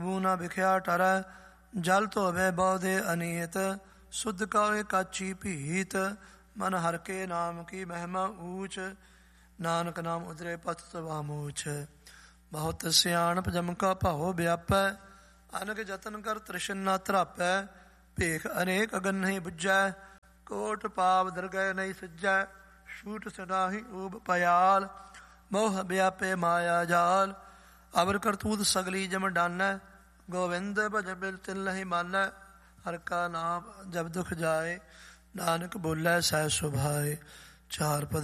ਬੂ ਨਾ ਵਿਖਿਆ ਟਰੈ, ਜਲ ਧੋਵੇ ਬਹੁਦੇ ਅਨੀਤ, ਸੁਧ ਕਉ ਕਾਚੀ ਭੀਤ, ਮਨ ਹਰਿ ਕੇ ਨਾਮ ਕੀ ਮਹਿਮਾ ਊਚ, ਨਾਨਕ ਨਾਮ ਉਦਰੇ ਪਤ ਤਵਾ ਮੂਛ। ਬਹੁਤ ਸਿਆਣਪ ਜਮ ਕਾ ਭਾਉ ਵਿਆਪੈ, ਅਨਕ ਜਤਨ ਕਰ ਤ੍ਰਿਸ਼ਨ ਨਾ ਧਰਾਪੈ, ਭੇਖ ਅਨੇਕ ਅਗਨ ਨਹੀਂ ਬੁੱਝੈ, ਕੋਟ ਪਾਪ ਦਰਗਹਿ ਨਹੀਂ ਸੁਝੈ, ਛੂਟ ਸਨਾਹੀ ਊਬ ਪਯਾਲ, ਮੋਹ ਵਿਆਪੇ ਮਾਇਆ ਜਾਲ, ਅਵਰ ਕਰਤੂਤ ਸਗਲੀ ਜਮ ਡਾਨੈ, ਗੋਵਿੰਦ ਭਜਨ ਬਿਨ ਤਿਲ ਨਹੀਂ ਮਾਨੈ, ਹਰਿ ਕਾ ਨਾਮ ਜਬ ਦੁਖ ਜਾਏ, ਨਾਨਕ ਬੋਲੇ ਸਹਿ ਸੁਭਾਏ। ਚਾਰ ਪਦ